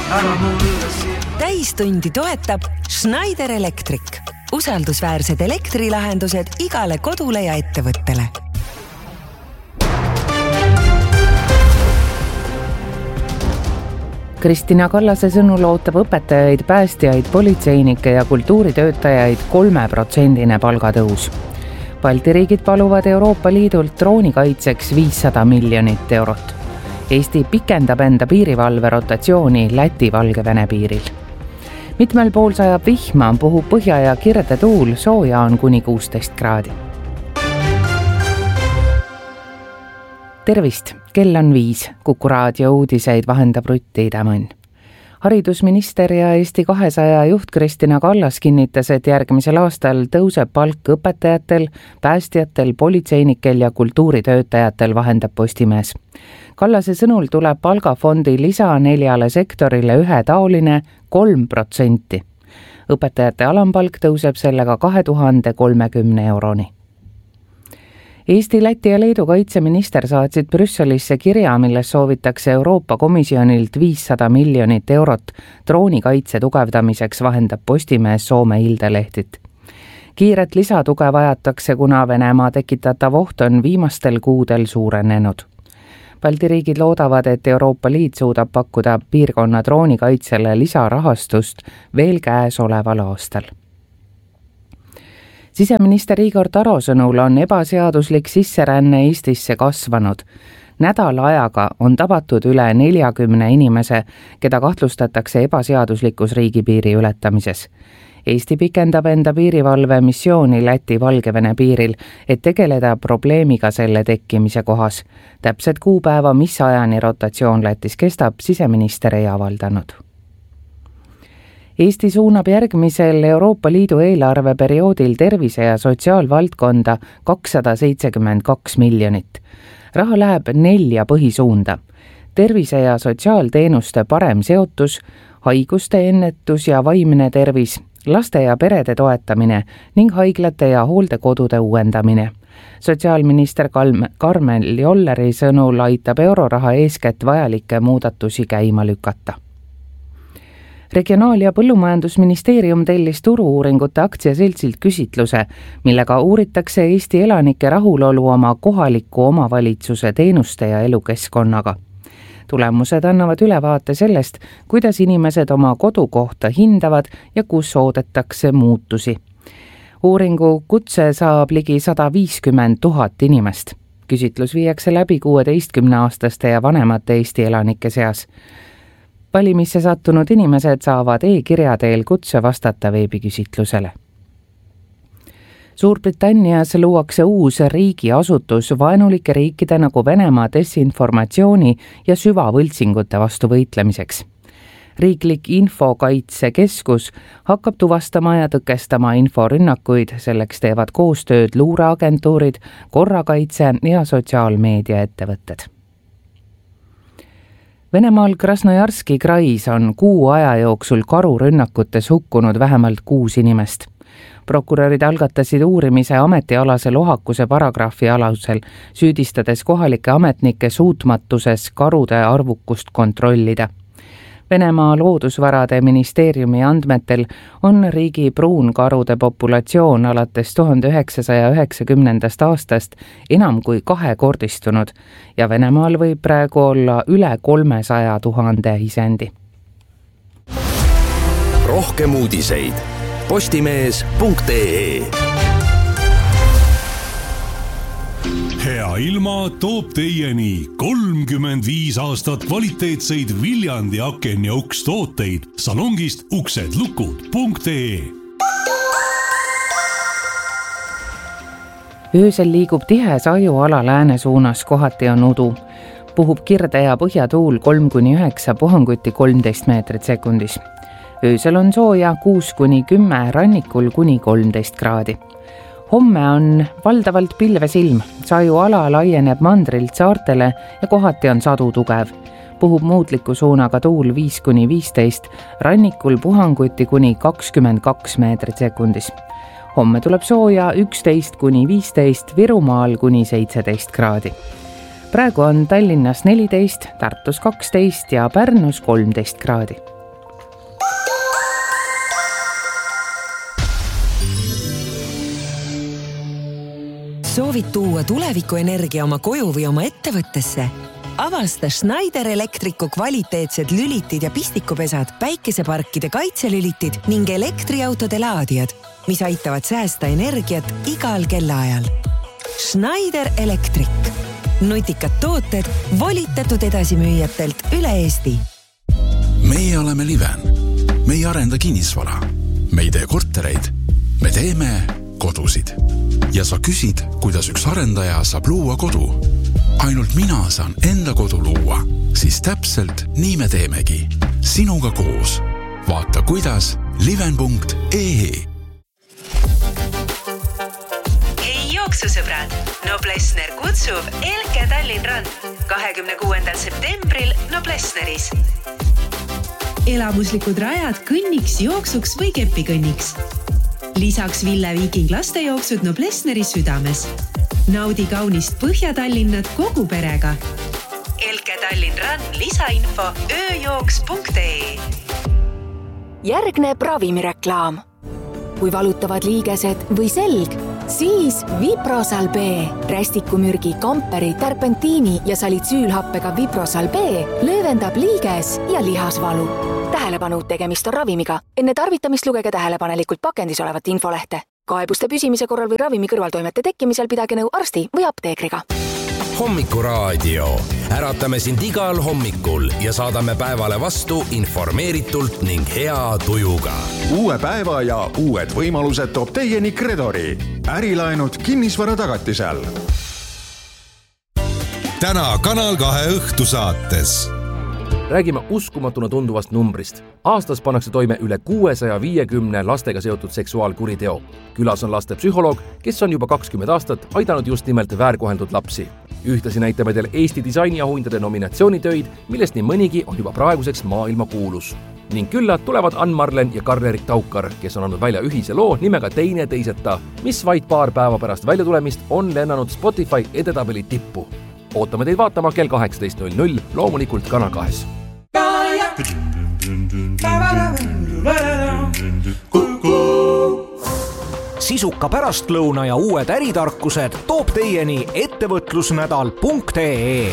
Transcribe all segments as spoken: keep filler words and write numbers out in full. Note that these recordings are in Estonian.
täistundi toetab Schneider Electric. Usaldusväärsed elektrilahendused igale kodule ja ettevõttele. Kristina Kallase sõnul ootab õpetajaid, päästjaid, politseinikke ja kultuuritöötajaid kolme protsendine palgatõus. Balti riigid paluvad Euroopa Liidult droonikaitseks viissada miljonit eurot. Eesti pikendab enda piirivalve rotatsiooni Läti-Valgevene piiril. Mitmel pool sajab vihma, puhub põhja ja kirde tuul, sooja on kuni kuusteist kraadi. Tervist, kell on viis, Kuku raadio uudiseid vahendab Rutti Idamõnn. Haridusminister ja Eesti kahesaja juht Kristina Kallas kinnitas, et järgmisel aastal tõuseb palk õpetajatel, päästjatel, politseinikel ja kultuuritöötajatel, vahendab Postimees. Kallase sõnul tuleb palgafondi lisa neljale sektorile ühetaoline kolm protsenti. Õpetajate alampalk tõuseb sellega kahe tuhande kolmekümne euroni. Eesti, Läti ja Leedu kaitseminister saatsid Brüsselisse kirja, milles soovitakse Euroopa Komisjonilt viissada miljonit eurot droonikaitse tugevdamiseks, vahendab Postimees Soome Ildelehtit. Kiiret lisatuge vajatakse, kuna Venemaa tekitatav oht on viimastel kuudel suurenenud. Balti riigid loodavad, et Euroopa Liit suudab pakkuda piirkonna droonikaitsele lisarahastust veel käesoleval aastal. Siseminister Igor Taro sõnul on ebaseaduslik sisseränne Eestisse kasvanud. Nädala ajaga on tabatud üle neljakümne inimese, keda kahtlustatakse ebaseaduslikus riigipiiri ületamises. Eesti pikendab enda piirivalve missiooni Läti-Valgevene piiril, et tegeleda probleemiga selle tekkimise kohas. Täpset kuupäeva, mis ajani rotatsioon Lätis kestab, siseminister ei avaldanud. Eesti suunab järgmisel Euroopa Liidu eelarveperioodil tervise- ja sotsiaalvaldkonda kakssada seitsekümmend kaks miljonit. Raha läheb nelja põhisuunda. Tervise- ja sotsiaalteenuste parem seotus, haiguste ennetus ja vaimne tervis, laste ja perede toetamine ning haiglate ja hooldekodude uuendamine. Sotsiaalminister Karmen Jolleri sõnul aitab euroraha eeskätt vajalikke muudatusi käima lükata. Regionaal- ja Põllumajandusministeerium tellis turu-uuringute aktsiaseltsilt küsitluse, millega uuritakse Eesti elanike rahulolu oma kohaliku omavalitsuse teenuste ja elukeskkonnaga. Tulemused annavad ülevaate sellest, kuidas inimesed oma kodukohta hindavad ja kus oodatakse muutusi. Uuringu kutse saab ligi sada viiskümmend tuhat inimest. Küsitlus viiakse läbi kuueteistkümneaastaste ja vanemate Eesti elanike seas. Valimisse sattunud inimesed saavad e-kirja teel kutse vastata veebiküsitlusele. Suurbritannias luuakse uus riigiasutus vaenulike riikide nagu Venemaa desinformatsiooni ja süvavõltsingute vastu võitlemiseks. Riiklik infokaitsekeskus hakkab tuvastama ja tõkestama inforünnakuid, selleks teevad koostööd luureagentuurid, korrakaitse ja sotsiaalmeediaettevõtted. Venemaal Krasnojarski krais on kuu aja jooksul karurünnakutes hukkunud vähemalt kuus inimest. Prokurörid algatasid uurimise ametialase lohakuse paragrahvi alusel, süüdistades kohalikke ametnikke suutmatuses karude arvukust kontrollida. Venemaa loodusvarade ministeeriumi andmetel on riigi pruunkarude populatsioon alates tuhande üheksasaja üheksakümnendast aastast enam kui kahekordistunud ja Venemaal võib praegu olla üle kolmesaja tuhande isendi. Rohkem uudiseid postimees punkt ee. Hea ilma toob teieni kolmkümmend viis aastat kvaliteetseid Viljandi aken ja uks tooteid salongist uksed lukud punkt ee. Öösel liigub tihe sajuala lääne suunas, kohati on udu. Puhub kirde ja põhjatuul kolm kuni üheksa, puhanguti kolmteist meetrit sekundis. Öösel on sooja kuus kuni kümme, rannikul kuni kolmteist kraadi. Homme on valdavalt pilvesilm, sajuala laieneb mandrilt saartele ja kohati on sadu tugev. Puhub muutliku suunaga tuul viis kuni viisteist, rannikul puhanguti kuni kakskümmend kaks meetrit sekundis. Homme tuleb sooja üksteist kuni viisteist, Virumaal kuni seitseteist kraadi. Praegu on Tallinnas neliteist, Tartus kaksteist ja Pärnus kolmteist kraadi. Soovid tuua tulevikuenergia oma koju või oma ettevõttesse? Avasta Schneider Electricu kvaliteetsed lülitid ja pistikupesad, päikeseparkide kaitselülitid ning elektriautode laadijad, mis aitavad säästa energiat igal kellaajal. Schneider Electric. Nutikad tooted volitatud edasimüüjatelt üle Eesti. Meie oleme Liven. Me ei arenda kinnisvara. Me ei tee kortereid. Me teeme kodusid. Ja sa küsid, kuidas üks arendaja saab luua kodu. Ainult mina saan enda kodu luua. Siis täpselt nii me teemegi. Sinuga koos. Vaata kuidas liven punkt ee. Hei jooksusõbrad! Noblessner kutsub Elke Tallinn Run kahekümne kuuendal septembril Noblessneris. Elamuslikud rajad kõnniks, jooksuks või kepikõnniks. Lisaks Ville Viiking lastejooksud Noblessneri südames. Naudi kaunist Põhja-Tallinnat kogu perega. Elke Tallinn Run lisainfo ööjooks punkt ee. Järgneb ravimireklaam. Kui valutavad liigesed või selg, siis Viprosal B, rästikumürgi, kamperi, terpentiini ja salitsüülhappega Viprosal B löövendab liiges ja lihasvalu. Tähelepanu, tegemist on ravimiga. Enne tarvitamist lugege tähelepanelikult pakendis olevat infolehte. Kaebuste püsimise korral või ravimi kõrvaltoimete tekkimisel pidage nõu arsti või apteekriga. Hommikuraadio. Äratame sind igal hommikul ja saadame päevale vastu informeeritult ning hea tujuga. Uue päeva ja uued võimalused toob teieni Credori. Ärilaenud kinnisvara tagatisel. Täna Kanal kahe õhtusaates. Räägime uskumatuna tunduvast numbrist. Aastas pannakse toime üle kuuesaja viiekümne lastega seotud seksuaalkuriteo. Külas on laste psühholoog, kes on juba kakskümmend aastat aidanud just nimelt väärkoheldud lapsi. Ühtlasi näitame teil Eesti disainiauhindade nominatsioonitöid, millest nii mõnigi on juba praeguseks maailma kuulus. Ning külla tulevad Ann-Marlen ja Karl-Erik Taukar, kes on andnud välja ühise loo nimega Teine teiseta, mis vaid paar päeva pärast väljatulemist on lennanud Spotify edetabeli tippu. Ootame teid vaatama kell kaheksateist null null, loomulikult Kanal kahes. Sisuka pärastlõuna ja uued äritarkused toob teieni ettevõtlusnädal punkt ee.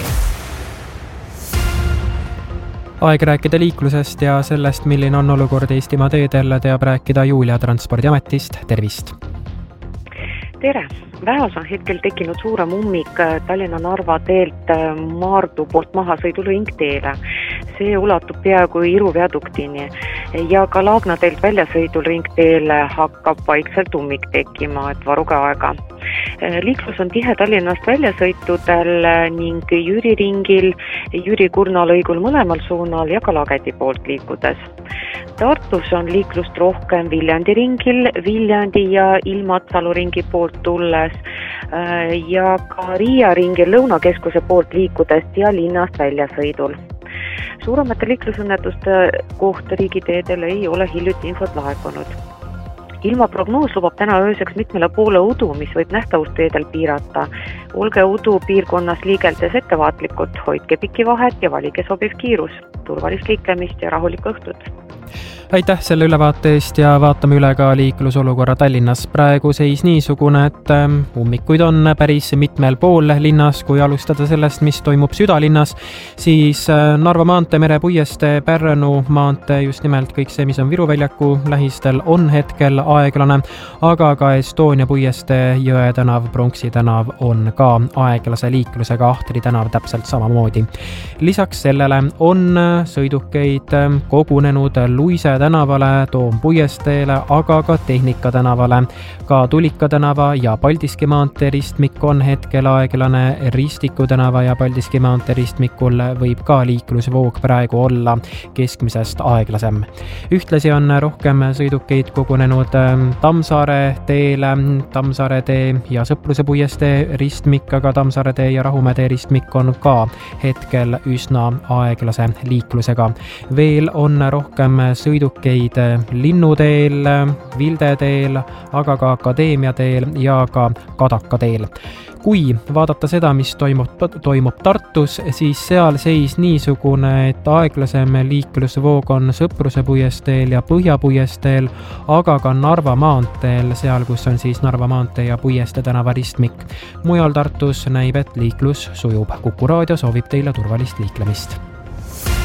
Aeg rääkida liiklusest ja sellest, milline on olukord Eestimaa teedel, teab rääkida Julia Transpordiametist. Tervist! Tere! Vähas on hetkel tekkinud suurem ummik Tallinna-Narva teelt Maardu poolt mahasõidu ringteele. See ulatub peaaegu Iru viaduktini ja ka Laagna teelt väljasõidul ringteele hakkab vaikselt ummik tekkima, et varuge aega. Liiklus on tihe Tallinnast väljasõitudel ning Jüri ringil, Jüri Kurna lõigul mõlemal suunal ja ka Lagedi poolt liikudes. Tartus on liiklust rohkem Viljandi ringil, Viljandi ja Ilmatsalu ringi poolt tulles ja ka Riia ringil Lõunakeskuse poolt liikudest ja linnast väljasõidul. Suuremate liiklusõnnetuste kohta riigiteedel ei ole hiljuti infot laekunud. Ilmaprognoos lubab täna ööseks mitmele poole udu, mis võib nähtavusteedel piirata. Olge udu piirkonnas liigeldes ettevaatlikud, hoidke piki vahet ja valige sobiv kiirus. Turvalist liiklemist ja rahulikku õhtut. Aitäh selle ülevaate eest ja vaatame üle ka liiklusolukorra Tallinnas. Praegu seis niisugune, et ummikuid on päris mitmel pool linnas, kui alustada sellest, mis toimub südalinnas, siis Narva maantee, Mere puiestee, Pärnu maantee, just nimelt kõik see, mis on Viru väljaku lähistel, on hetkel aeglane, aga ka Estonia puiestee, Jõe tänav, Pronksi tänav on ka aeglase liiklusega, Ahtri tänav täpselt samamoodi. Lisaks sellele on sõidukeid kogunenud Luise tänavale, Toom puiesteele, aga ka Tehnika tänavale. Ka Tulika tänava ja Paldiski maantee ristmik on hetkel aeglane, Ristiku tänava ja Paldiski maantee ristmikul võib ka liiklusvoog praegu olla keskmisest aeglasem. Ühtlasi on rohkem sõidukeid kogunenud Tammsaare teele, Tammsaare tee ja Sõpruse puiestee ristmik, aga Tammsaare tee ja Rahumäe tee ristmik on ka hetkel üsna aeglase liiklusega. Veel on rohkem sõidukeid sõidukeid Linnuteel, Vildeteel, aga ka Akadeemia teel ja ka Kadaka teel. Kui vaadata seda, mis toimub, toimub Tartus, siis seal seis niisugune, et aeglasem liiklusvoog on Sõpruse puiesteel ja Põhja puiesteel, aga ka Narva maanteel, seal kus on siis Narva maantee ja Puieste tänava ristmik. Mujal Tartus näib, et liiklus sujub. Kuku raadio soovib teile turvalist liiklemist.